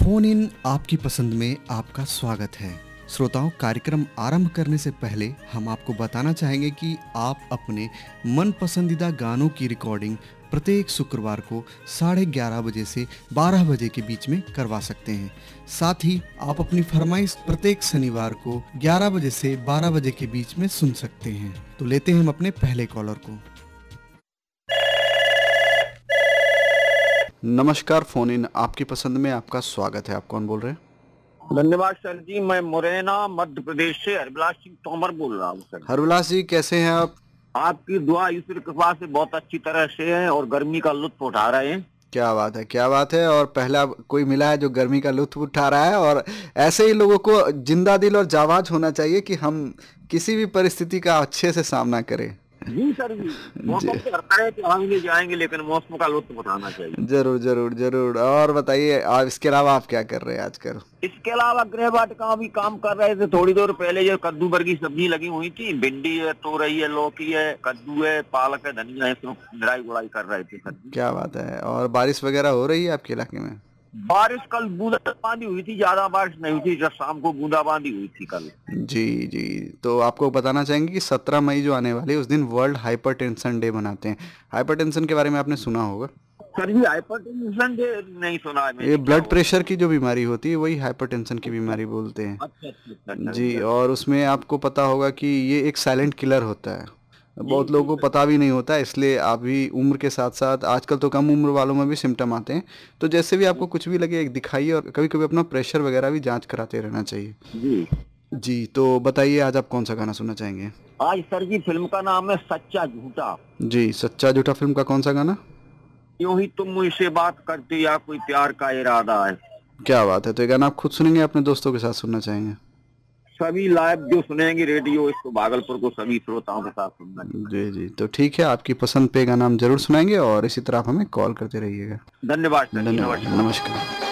Phone in आपकी पसंद में आपका स्वागत है। श्रोताओं, कार्यक्रम आरंभ करने से पहले हम आपको बताना चाहेंगे कि आप अपने मन पसंदीदा गानों की रिकॉर्डिंग प्रत्येक शुक्रवार को 11:30 बजे से 12 बजे के बीच में करवा सकते हैं। साथ ही आप अपनी फरमाइश प्रत्येक शनिवार को 11 बजे से 12 बजे के बीच में सुन सकते हैं। तो लेते हैं हम अपने पहले कॉलर को। नमस्कार, फोन इन आपकी पसंद में आपका स्वागत है। आप कौन बोल रहे हैं? धन्यवाद सर जी। मैं मुरैना मध्य प्रदेश से हरविलास सिंह तोमर बोल रहा हूँ सर। हरविलास जी, कैसे हैं आप? आपकी दुआ ईश्वर की कृपा से बहुत अच्छी तरह से है और गर्मी का लुत्फ उठा रहे हैं। क्या बात है, क्या बात है। और पहला कोई मिला है जो गर्मी का लुत्फ उठा रहा है। और ऐसे ही लोगों को जिंदा दिल और जाबाज होना चाहिए कि हम किसी भी परिस्थिति का अच्छे से सामना करें। जी सर जी, मौसम तो करता है कि आएंगे जाएंगे, लेकिन मौसम का लुत्फ उठाना चाहिए। जरूर जरूर जरूर। और बताइए, आप इसके अलावा आप क्या कर रहे हैं आजकल? इसके अलावा गृह वाटिका भी काम कर रहे थे। थोड़ी देर पहले जो कद्दू बरगी सब्जी लगी हुई थी, भिंडी है, तोरई है, लौकी है, कद्दू है, पालक है, धनिया है, तो निराई गुड़ाई कर रहे थे सर। क्या बात है। और बारिश वगैरह हो रही है आपके इलाके में? बारिश कल बूंदाबांदी हुई थी, ज्यादा बारिश नहीं हुई थी। जब शाम को बूंदाबांदी हुई थी कल। जी जी। तो आपको बताना चाहेंगे कि 17 मई जो आने वाली है, उस दिन वर्ल्ड हाइपरटेंशन डे मनाते हैं। हाइपरटेंशन के बारे में आपने सुना होगा। सर जी, हाइपरटेंशन डे नहीं सुना है मैंने। ये ब्लड प्रेशर की जो बीमारी होती है वही हाइपरटेंशन की बीमारी बोलते हैं। अच्छा। जी। और उसमें आपको पता होगा कि ये एक साइलेंट किलर होता है। बहुत लोगों को पता भी नहीं होता, इसलिए आप भी उम्र के साथ साथ आजकल तो कम उम्र वालों में भी सिम्टम आते हैं। तो जैसे भी आपको कुछ भी लगे, एक दिखाइए। और कभी कभी अपना प्रेशर वगैरह भी जांच कराते रहना चाहिए। जी जी। तो बताइए, आज आप कौन सा गाना सुनना चाहेंगे? आज सर जी फिल्म का नाम है सच्चा झूठा। जी, सच्चा झूठा फिल्म का कौन सा गाना? यूं ही तुम मुझसे बात करते या कोई प्यार का इरादा है। क्या बात है। तो ये गाना आप खुद सुनेंगे, अपने दोस्तों के साथ सुनना चाहेंगे? सभी लाइव जो सुनेंगे रेडियो, इसको भागलपुर को सभी श्रोताओं के साथ सुनना। जी जी। तो ठीक है, आपकी पसंद पे गाना हम जरूर सुनाएंगे और इसी तरह आप हमें कॉल करते रहिएगा। धन्यवाद सर जी, धन्यवाद, नमस्कार। नमस्कार।